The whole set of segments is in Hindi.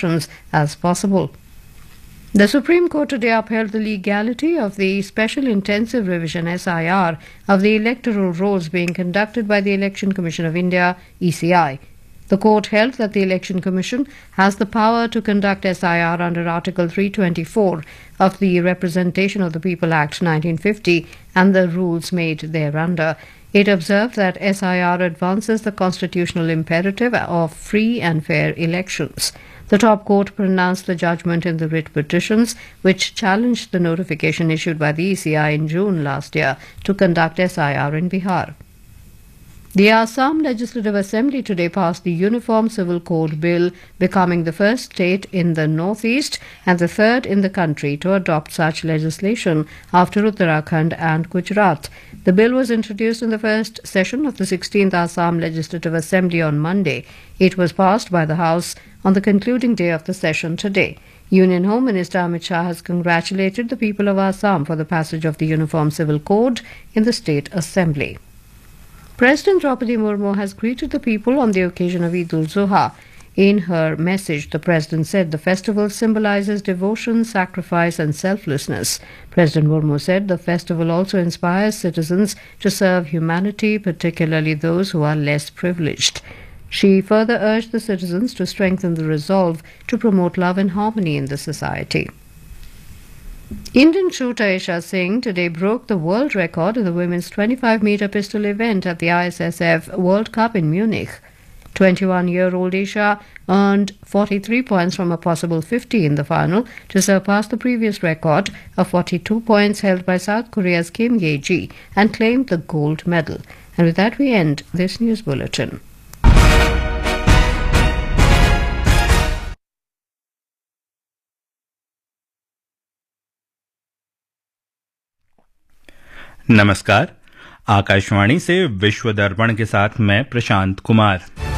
elections as possible. The Supreme Court today upheld the legality of the Special Intensive Revision SIR of the electoral rolls being conducted by the Election Commission of India, ECI. The court held that the Election Commission has the power to conduct SIR under Article 324 of the Representation of the People Act 1950 and the rules made thereunder. It observed that SIR advances the constitutional imperative of free and fair elections. The top court pronounced the judgment in the writ petitions, which challenged the notification issued by the ECI in June last year to conduct SIR in Bihar. The Assam Legislative Assembly today passed the Uniform Civil Code Bill, becoming the first state in the northeast and the third in the country to adopt such legislation after Uttarakhand and Gujarat. The bill was introduced in the first session of the 16th Assam Legislative Assembly on Monday. It was passed by the House on the concluding day of the session today. Union Home Minister Amit Shah has congratulated the people of Assam for the passage of the Uniform Civil Code in the State Assembly. President Draupadi Murmu has greeted the people on the occasion of Eid-ul-Zuha. In her message, the President said the festival symbolizes devotion, sacrifice and selflessness. President Murmu said the festival also inspires citizens to serve humanity, particularly those who are less privileged. She further urged the citizens to strengthen the resolve to promote love and harmony in the society. Indian shooter Isha Singh today broke the world record in the women's 25-meter pistol event at the ISSF World Cup in Munich. 21-year-old Isha earned 43 points from a possible 50 in the final to surpass the previous record of 42 points held by South Korea's Kim Ye-ji and claimed the gold medal. And with that we end this news bulletin. नमस्कार, आकाशवाणी से विश्व दर्पण के साथ मैं प्रशांत कुमार।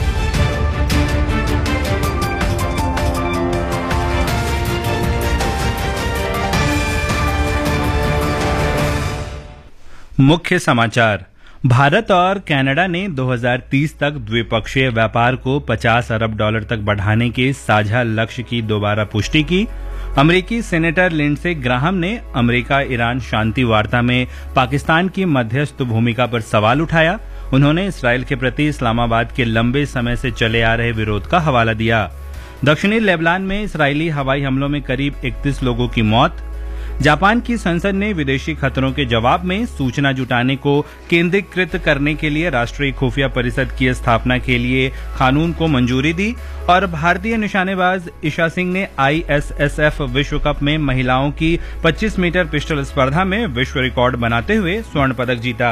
मुख्य समाचार। भारत और कनाडा ने 2030 तक द्विपक्षीय व्यापार को $50 अरब तक बढ़ाने के साझा लक्ष्य की दोबारा पुष्टि की। अमेरिकी सेनेटर लिंडसे ग्राहम ने अमेरिका ईरान शांति वार्ता में पाकिस्तान की मध्यस्थ भूमिका पर सवाल उठाया। उन्होंने इसराइल के प्रति इस्लामाबाद के लंबे समय से चले आ रहे विरोध का हवाला दिया। दक्षिणी लेबनान में इसराइली हवाई हमलों में करीब 31 लोगों की मौत। जापान की संसद ने विदेशी खतरों के जवाब में सूचना जुटाने को केंद्रीकृत करने के लिए राष्ट्रीय खुफिया परिषद की स्थापना के लिए कानून को मंजूरी दी। और भारतीय निशानेबाज ईशा सिंह ने ISSF विश्व कप में महिलाओं की 25 मीटर पिस्टल स्पर्धा में विश्व रिकॉर्ड बनाते हुए स्वर्ण पदक जीता।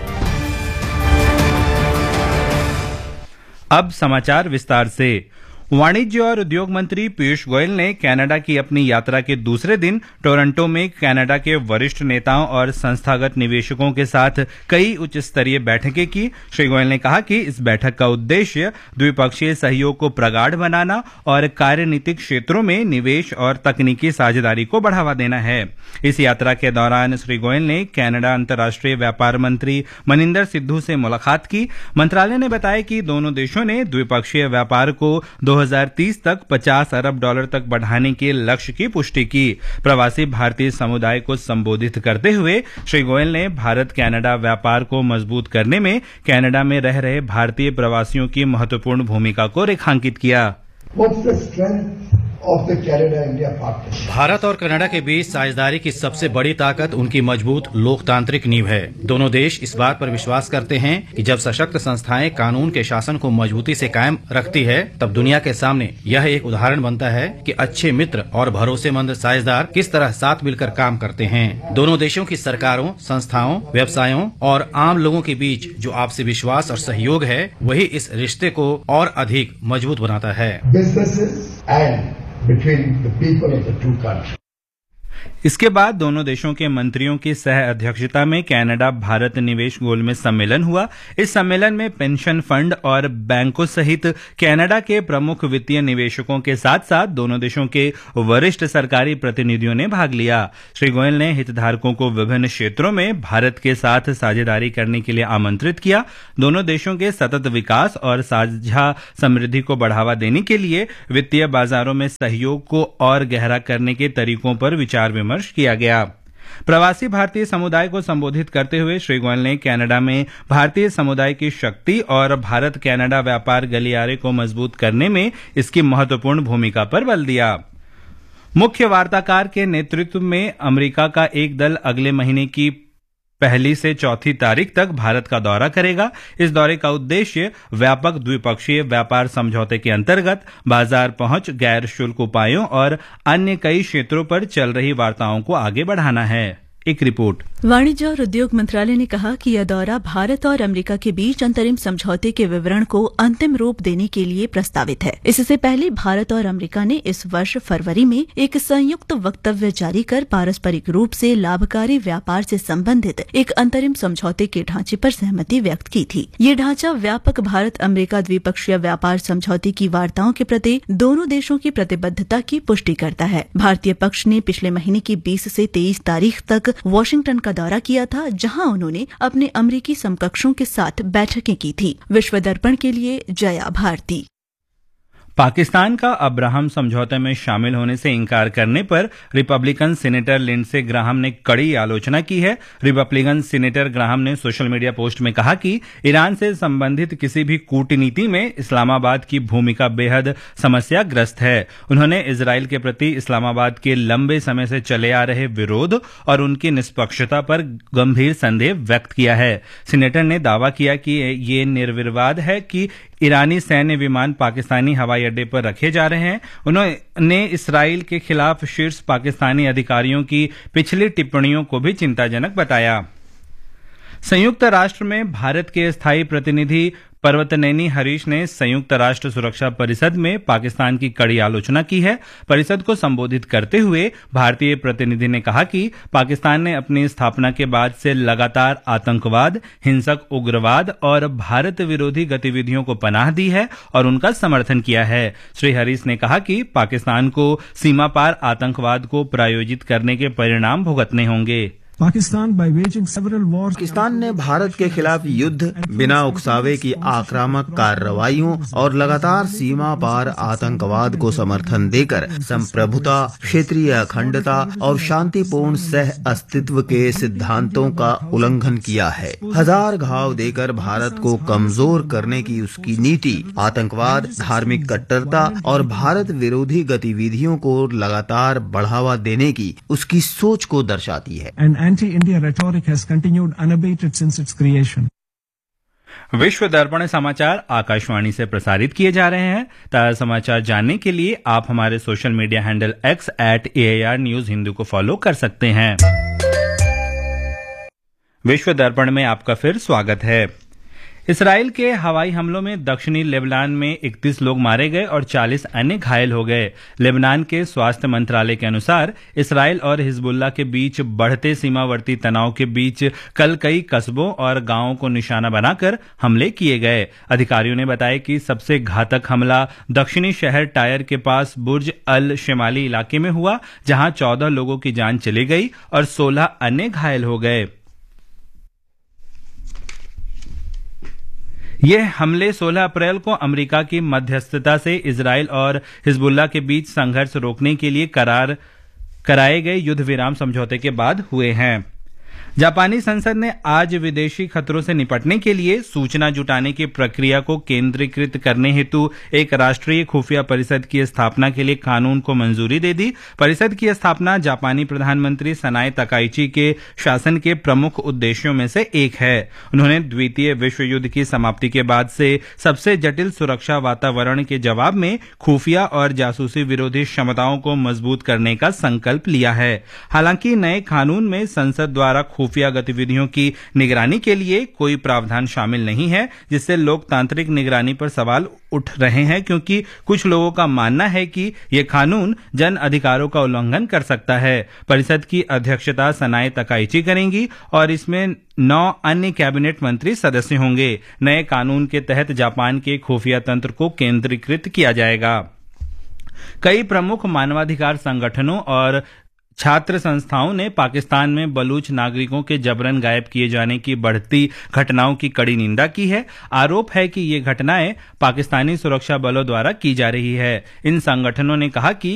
अब समाचार विस्तार से। वाणिज्य और उद्योग मंत्री पीयूष गोयल ने कनाडा की अपनी यात्रा के दूसरे दिन टोरंटो में कनाडा के वरिष्ठ नेताओं और संस्थागत निवेशकों के साथ कई उच्च स्तरीय बैठकें की। श्री गोयल ने कहा कि इस बैठक का उद्देश्य द्विपक्षीय सहयोग को प्रगाढ़ बनाना और कार्यनीतिक क्षेत्रों में निवेश और तकनीकी साझेदारी को बढ़ावा देना है। इस यात्रा के दौरान श्री गोयल ने कनाडा अंतर्राष्ट्रीय व्यापार मंत्री मनिंदर सिद्धू से मुलाकात की। मंत्रालय ने बताया कि दोनों देशों ने द्विपक्षीय व्यापार को 2030 तक $50 अरब तक बढ़ाने के लक्ष्य की पुष्टि की। प्रवासी भारतीय समुदाय को संबोधित करते हुए श्री गोयल ने भारत कनाडा व्यापार को मजबूत करने में कनाडा में रह रहे भारतीय प्रवासियों की महत्वपूर्ण भूमिका को रेखांकित किया। भारत और कनाडा के बीच साझेदारी की सबसे बड़ी ताकत उनकी मजबूत लोकतांत्रिक नींव है। दोनों देश इस बात पर विश्वास करते हैं कि जब सशक्त संस्थाएं कानून के शासन को मजबूती से कायम रखती है, तब दुनिया के सामने यह एक उदाहरण बनता है कि अच्छे मित्र और भरोसेमंद साझेदार किस तरह साथ मिलकर काम करते हैं। दोनों देशों की सरकारों, संस्थाओं, व्यवसायों और आम लोगों के बीच जो आपसी विश्वास और सहयोग है, वही इस रिश्ते को और अधिक मजबूत बनाता है। इसके बाद दोनों देशों के मंत्रियों की सह अध्यक्षता में कनाडा भारत निवेश गोलमेज सम्मेलन हुआ। इस सम्मेलन में पेंशन फंड और बैंकों सहित कनाडा के प्रमुख वित्तीय निवेशकों के साथ साथ दोनों देशों के वरिष्ठ सरकारी प्रतिनिधियों ने भाग लिया। श्री गोयल ने हितधारकों को विभिन्न क्षेत्रों में भारत के साथ साझेदारी करने के लिए आमंत्रित किया। दोनों देशों के सतत विकास और साझा समृद्धि को बढ़ावा देने के लिए वित्तीय बाजारों में सहयोग को और गहरा करने के तरीकों पर विचार विमर्श किया गया। प्रवासी भारतीय समुदाय को संबोधित करते हुए श्री गोयल ने कनाडा में भारतीय समुदाय की शक्ति और भारत कनाडा व्यापार गलियारे को मजबूत करने में इसकी महत्वपूर्ण भूमिका पर बल दिया। मुख्य वार्ताकार के नेतृत्व में अमेरिका का एक दल अगले महीने की 1 से 4 तारीख तक भारत का दौरा करेगा। इस दौरे का उद्देश्य व्यापक द्विपक्षीय व्यापार समझौते के अंतर्गत बाजार पहुंच, गैर शुल्क उपायों और अन्य कई क्षेत्रों पर चल रही वार्ताओं को आगे बढ़ाना है। एक रिपोर्ट। वाणिज्य और उद्योग मंत्रालय ने कहा कि यह दौरा भारत और अमेरिका के बीच अंतरिम समझौते के विवरण को अंतिम रूप देने के लिए प्रस्तावित है। इससे पहले भारत और अमेरिका ने इस वर्ष फरवरी में एक संयुक्त वक्तव्य जारी कर पारस्परिक रूप से लाभकारी व्यापार से संबंधित एक अंतरिम समझौते के ढांचे पर सहमति व्यक्त की थी। ये ढांचा व्यापक भारत अमेरिका द्विपक्षीय व्यापार समझौते की वार्ताओं के प्रति दोनों देशों की प्रतिबद्धता की पुष्टि करता है। भारतीय पक्ष ने पिछले महीने की 20 से 23 तारीख तक वॉशिंगटन का दौरा किया था, जहां उन्होंने अपने अमेरिकी समकक्षों के साथ बैठकें की थी। विश्व दर्पण के लिए जया भारती। पाकिस्तान का अब्राहम समझौते में शामिल होने से इंकार करने पर रिपब्लिकन सीनेटर लिंडसे ग्राहम ने कड़ी आलोचना की है। रिपब्लिकन सीनेटर ग्राहम ने सोशल मीडिया पोस्ट में कहा कि ईरान से संबंधित किसी भी कूटनीति में इस्लामाबाद की भूमिका बेहद समस्याग्रस्त है। उन्होंने इजराइल के प्रति इस्लामाबाद के लंबे समय से चले आ रहे विरोध और उनकी निष्पक्षता पर गंभीर संदेह व्यक्त किया है। सीनेटर ने दावा किया कि ये निर्विवाद है कि ईरानी सैन्य विमान पाकिस्तानी हवाई अड्डे पर रखे जा रहे हैं। उन्होंने इसराइल के खिलाफ शीर्ष पाकिस्तानी अधिकारियों की पिछली टिप्पणियों को भी चिंताजनक बताया। संयुक्त राष्ट्र में भारत के स्थायी प्रतिनिधि पर्वतनेनी हरीश ने संयुक्त राष्ट्र सुरक्षा परिषद में पाकिस्तान की कड़ी आलोचना की है। परिषद को संबोधित करते हुए भारतीय प्रतिनिधि ने कहा कि पाकिस्तान ने अपनी स्थापना के बाद से लगातार आतंकवाद, हिंसक उग्रवाद और भारत विरोधी गतिविधियों को पनाह दी है और उनका समर्थन किया है। श्री हरीश ने कहा कि पाकिस्तान को सीमा पार आतंकवाद को प्रायोजित करने के परिणाम भुगतने होंगे। पाकिस्तान ने भारत के खिलाफ युद्ध, बिना उकसावे की आक्रामक कार्रवाइयों और लगातार सीमा पार आतंकवाद को समर्थन देकर संप्रभुता, क्षेत्रीय अखंडता और शांतिपूर्ण सह अस्तित्व के सिद्धांतों का उल्लंघन किया है। हजार घाव देकर भारत को कमजोर करने की उसकी नीति आतंकवाद, धार्मिक कट्टरता और भारत विरोधी गतिविधियों को लगातार बढ़ावा देने की उसकी सोच को दर्शाती है। Anti-India rhetoric has continued unabated since its creation. विश्व दर्पण समाचार आकाशवाणी से प्रसारित किए जा रहे हैं। ताजा समाचार जानने के लिए आप हमारे social media handle X @AIR News Hindi को फॉलो कर सकते हैं। विश्व दर्पण में आपका फिर स्वागत है। इसराइल के हवाई हमलों में दक्षिणी लेबनान में 31 लोग मारे गए और 40 अन्य घायल हो गए। लेबनान के स्वास्थ्य मंत्रालय के अनुसार इसराइल और हिजबुल्लाह के बीच बढ़ते सीमावर्ती तनाव के बीच कल कई कस्बों और गांवों को निशाना बनाकर हमले किए गए। अधिकारियों ने बताया कि सबसे घातक हमला दक्षिणी शहर टायर के पास बुर्ज अल शिमाली इलाके में हुआ, जहां 14 लोगों की जान चली गई और 16 अन्य घायल हो गए। ये हमले 16 अप्रैल को अमेरिका की मध्यस्थता से इजराइल और हिजबुल्लाह के बीच संघर्ष रोकने के लिए कराए गए युद्ध विराम समझौते के बाद हुए हैं। जापानी संसद ने आज विदेशी खतरों से निपटने के लिए सूचना जुटाने की प्रक्रिया को केंद्रीकृत करने हेतु एक राष्ट्रीय खुफिया परिषद की स्थापना के लिए कानून को मंजूरी दे दी। परिषद की स्थापना जापानी प्रधानमंत्री सनाए तकाइची के शासन के प्रमुख उद्देश्यों में से एक है। उन्होंने द्वितीय विश्व युद्ध की समाप्ति के बाद से सबसे जटिल सुरक्षा वातावरण के जवाब में खुफिया और जासूसी विरोधी क्षमताओं को मजबूत करने का संकल्प लिया है। हालांकि नए कानून में संसद द्वारा खुफिया गतिविधियों की निगरानी के लिए कोई प्रावधान शामिल नहीं है, जिससे लोकतांत्रिक निगरानी पर सवाल उठ रहे हैं, क्योंकि कुछ लोगों का मानना है कि यह कानून जन अधिकारों का उल्लंघन कर सकता है। परिषद की अध्यक्षता सनाए तकाइची करेंगी और इसमें 9 अन्य कैबिनेट मंत्री सदस्य होंगे। नए कानून के तहत जापान के खुफिया तंत्र को केंद्रीकृत किया जाएगा। कई प्रमुख मानवाधिकार संगठनों और छात्र संस्थाओं ने पाकिस्तान में बलूच नागरिकों के जबरन गायब किए जाने की बढ़ती घटनाओं की कड़ी निंदा की है। आरोप है कि ये घटनाएं पाकिस्तानी सुरक्षा बलों द्वारा की जा रही है। इन संगठनों ने कहा कि